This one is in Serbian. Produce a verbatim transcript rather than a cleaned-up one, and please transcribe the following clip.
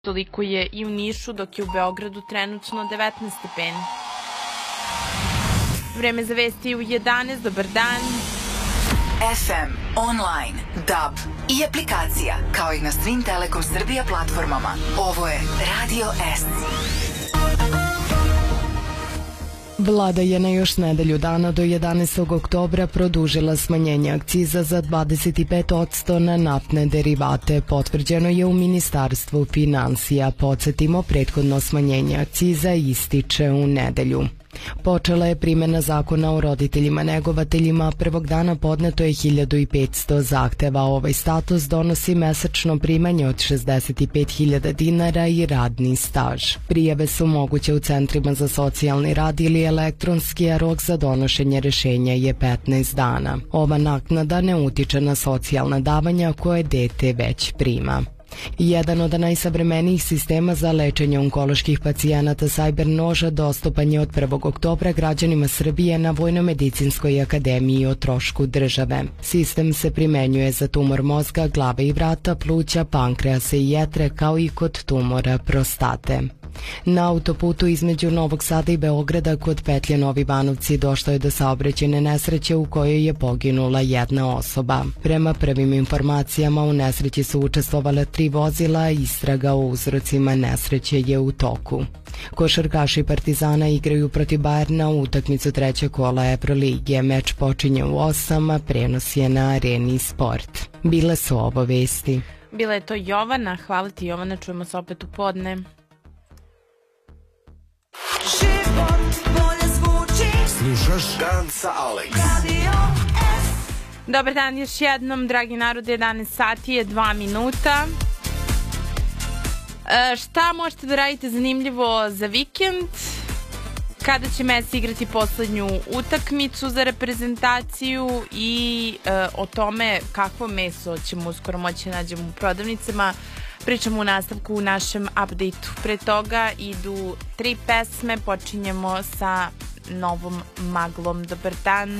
Toliko je i u Nišu, dok je u Beogradu trenutno devetnaest stepeni. Vreme za vesti u jedanaest, dobar dan. F M, online, D A B i aplikacija, kao i na svim Telekom Srbija platformama. Ovo je Radio S. Vlada je na još nedelju dana do jedanaestog oktobra produžila smanjenje akciza za dvadeset pet posto na naftne derivate, potvrđeno je u Ministarstvu finansija. Podsjetimo, prethodno smanjenje akciza ističe u nedelju. Počela je primjena zakona o roditeljima negovateljima, prvog dana podneto je hiljadu petsto zahteva. Ovaj status donosi mesečno primanje od šezdeset pet hiljada dinara i radni staž. Prijave su moguće u centrima za socijalni rad ili elektronski, a rok za donošenje rešenja je petnaest dana. Ova naknada ne utiče na socijalna davanja koje dete već prima. Jedan od najsavremenijih sistema za lečenje onkoloških pacijenata Cybernoža dostupan je od prvog oktobra građanima Srbije na Vojno-medicinskoj akademiji o trošku države. Sistem se primenjuje za tumor mozga, glave i vrata, pluća, pankreasa i jetre, kao i kod tumora prostate. Na autoputu između Novog Sada i Beograda kod petlje Novi Banovci došlo je do saobraćajne nesreće u kojoj je poginula jedna osoba. Prema prvim informacijama, u nesreći su učestvovala tri vozila, istraga o uzrocima nesreće je u toku. Košarkaši Partizana igraju protiv Bajerna u utakmicu trećeg kola Evrolige. Meč počinje u osam, a prenos je na Areni Sport. Bile su ovo vesti. Bila je to Jovana. Hvala ti, Jovana. Čujemo se opet u podne. Slušaš Dan sa Alex. Dobar dan još jednom, dragi narode, jedanaest sati je dva minuta. E, šta možete da radite zanimljivo za vikend? Kada će Messi igrati poslednju utakmicu za reprezentaciju i e, o tome kakvo meso ćemo uskoro moći nađemo u prodavnicama. Pričamo u nastavku u našem update-u. Pre toga idu tri pesme, počinjemo sa Novom maglom. Dobar dan.